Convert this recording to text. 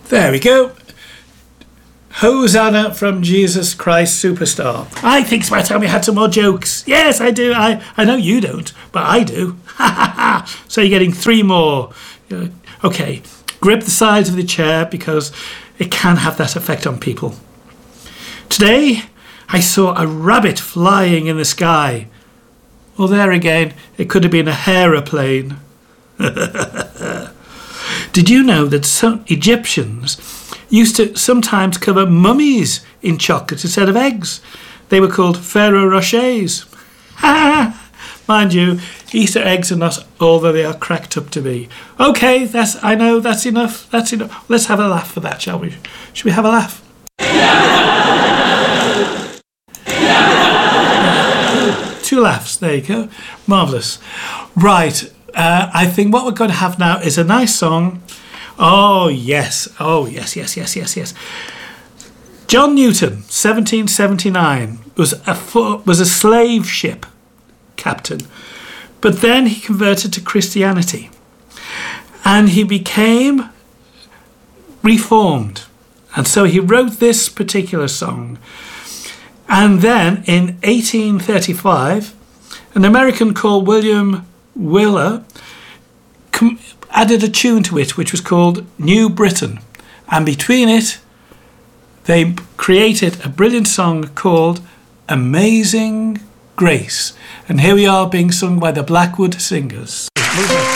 There we go. Hosanna from Jesus Christ Superstar. I think it's about time we had some more jokes. Yes, I do. I know you don't, but I do. So you're getting 3 more. Okay, grip the sides of the chair because it can have that effect on people. Today, I saw a rabbit flying in the sky. Well, there again, it could have been a aeroplane. Did you know that some Egyptians used to sometimes cover mummies in chocolate instead of eggs? They were called Ferrero Rochers. Mind you, Easter eggs are not all that they are cracked up to be. Okay, that's enough. Let's have a laugh for that, shall we? Should we have a laugh? 2 laughs, there you go. Marvellous. Right, I think what we're going to have now is a nice song. Oh, yes. John Newton, 1779, was a slave ship captain, but then he converted to Christianity and he became reformed, and so he wrote this particular song. And then in 1835, an American called William Wyler added a tune to it which was called New Britain, and between it they created a brilliant song called Amazing Grace, and here we are being sung by the Blackwood Singers.